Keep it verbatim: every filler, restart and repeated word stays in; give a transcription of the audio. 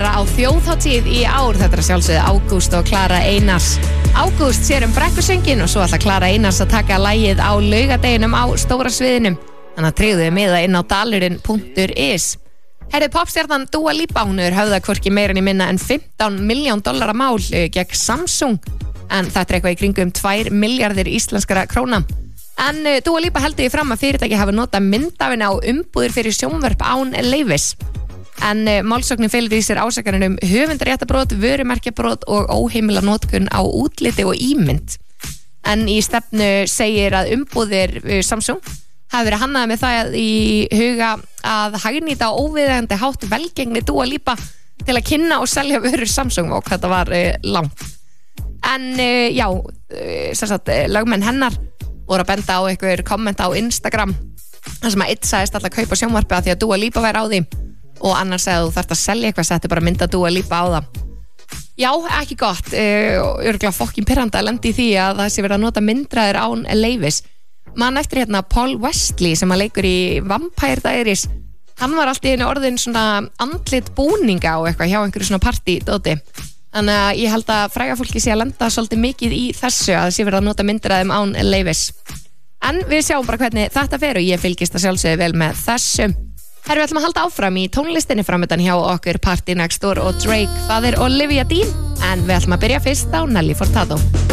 á þjóðhátíð í ár. Þetta er sjálfsögðu Ágúst og Klara Einars. Ágúst sér um brekkusöngin og svo ætla Klara Einars að taka lagið á laugardeginum á stóra sviðinu. Þannig að tryggðu miða inn á dalurinn punktur is. Herri, popstjarnan Dua Lipa, hún er höfða hvorki meira en í minna en fimmtán milljón dollara mál gegn Samsung. En þetta er eitthvað í kringum tvær milljarðir íslenskara króna. En uh, Dua Lipa heldur í fram að fyrirtæki hafi notað myndafina á umbúðir fyrir sjónvörp án leyfis. En uh, málsóknin felur í sér ásakanir um höfundaréttarbrot, vörumerkjabrot og óheimila notkun á útliti og ímynd. En í stefnu segir að umbúðir uh, Samsung hafi verið hannaði með það í huga að hagnýta á óviðeigandi hátt velgengni Dua Lipa til að kynna og selja vörur Samsung og þetta var uh, langt. En uh, já, uh, sem sagt, uh, lögmenn hennar voru að benda á einhver kommenta á Instagram þar sem að einn sagðist alltaf að kaupa sjónvarpi að því að Dua Lipa væri á því og annar sagði að þú þarft að selja eitthvað, settu bara mynda Dua Lipa á það. Já, ekki gott, uh, örgulega fokkin pirrandi að lendi í því að það sé verið að nota myndraðir án leyfis. Man eftir hérna Paul Wesley sem að leikur í Vampire Diaries, hann var alltaf í einu orðin svona andlit búninga og eitthvað hjá einhverju svona partydóti. Þannig að ég held að fræga fólki sé að lenda svolítið mikið í þessu að það sé verið að nota myndraðum án leyfis. En við sjáum bara hvernig þetta fer og ég fylgist að sjálfsögðu vel með þessu. Herru, við ætlum að halda áfram í tónlistinni framöndan hjá okkur Party Next Door og Drake. Það er Olivia Dean, en við ætlum að byrja fyrst á Nelly Furtado.